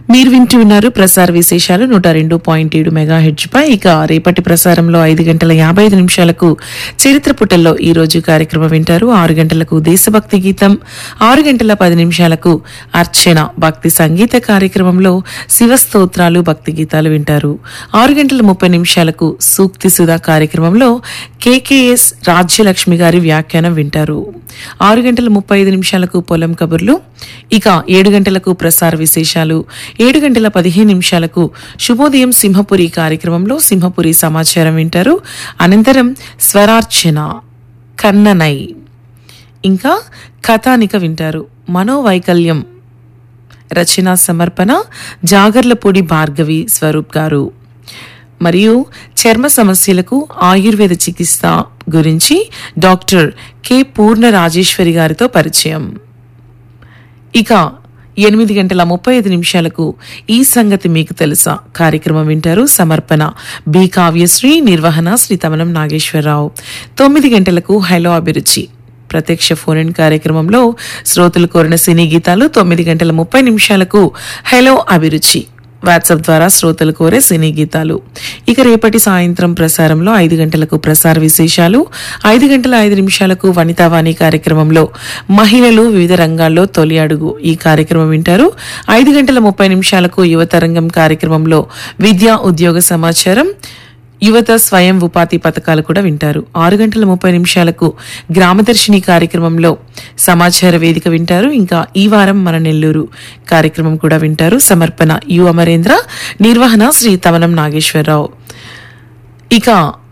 మీరు వింటూ ఉన్నారు ప్రసార విశేషాలు 102.7 మెగాహెర్ట్జ్ పై. ఇక రేపటి ప్రసారంలో 5:55 చరిత్ర పుటల్లో ఈ రోజు కార్యక్రమం వింటారు. 6 గంటలకు దేశభక్తి గీతం, 6:10 అర్చన భక్తి సంగీత కార్యక్రమంలో శివ స్తోత్రాలు భక్తి గీతాలు వింటారు. 6:30 సూక్తి సుధా కార్యక్రమంలో కేకేఎస్ రాజ్యలక్ష్మి గారి వ్యాఖ్యానం వింటారు. 6:35 పొలం కబుర్లు. ఇక 7 గంటలకు ప్రసార విశేషాలు, 7:15 శుభోదయం సింహపురి కార్యక్రమంలో సింహపురి సమాచారం వింటారు. అనంతరం స్వరార్చన కన్ననై ఇంకా కథానిక వింటారు. మనోవైకల్యం రచన సమర్పణ జాగర్లపూడి భార్గవి స్వరూప్ గారు. మరియు చర్మ సమస్యలకు ఆయుర్వేద చికిత్స గురించి డాక్టర్ కె పూర్ణ రాజేశ్వరి గారితో పరిచయం. ఇక 8:35 ఈ సంగతి మీకు తెలుసా కార్యక్రమం వింటారు. సమర్పణ బి కావ్యశ్రీ, నిర్వహణ శ్రీ తమనం నాగేశ్వరరావు. 9 గంటలకు హలో అభిరుచి ప్రత్యక్ష ఫోన్ ఇన్ కార్యక్రమంలో శ్రోతలు కోరిన సినీ గీతాలు. 9:30 హలో అభిరుచి వాట్సాప్ ద్వారా శ్రోతలు కోరే సినీ గీతాలు. ఇక రేపటి సాయంత్రం ప్రసారంలో 5 గంటలకు ప్రసార విశేషాలు, 5:05 వనితావాణి కార్యక్రమంలో మహిళలు వివిధ రంగాల్లో తొలి అడుగు ఈ కార్యక్రమం వింటారు. 5:30 యువతరంగం కార్యక్రమంలో విద్యా ఉద్యోగ సమాచారం, యువత స్వయం ఉపాధి పథకాలు కూడా వింటారు. 6:30 గ్రామదర్శిని కార్యక్రమంలో సమాచార వేదిక వింటారు. ఇంకా ఈ వారం మన నెల్లూరు కార్యక్రమం కూడా వింటారు. సమర్పణ యు అమరేంద్ర, నిర్వహణ శ్రీ తమనం నాగేశ్వరరావు. ఇక